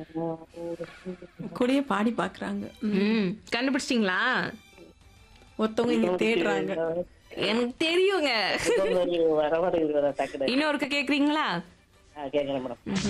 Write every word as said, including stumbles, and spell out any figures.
கூடயே பாடி பாக்குறாங்க. ம். ம் கண்டுபிடிச்சிட்டீங்களா? ஒருத்தவங்க இங்க தேடுறாங்க. எனக்கு தெரியுங்க. வர வர டக்குனு இன்னொருக்க கேக்குறீங்களா? கேட்கறேன் மேடம்.